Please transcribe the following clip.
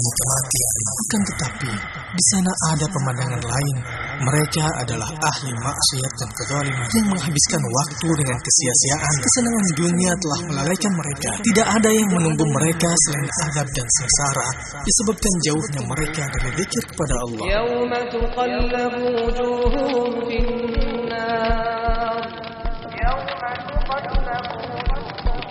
kematian. Akan tetapi, di sana ada pemandangan lain. Mereka adalah ahli maksiat dan kezaliman yang menghabiskan waktu dengan kesia-siaan. Kesenangan dunia telah melalaikan mereka. Tidak ada yang menunggu mereka selain azab dan sengsara disebabkan jauhnya mereka dari zikir kepada Allah. Yauma tuqallabu wujuhum fin nar. Yauma tuqallabu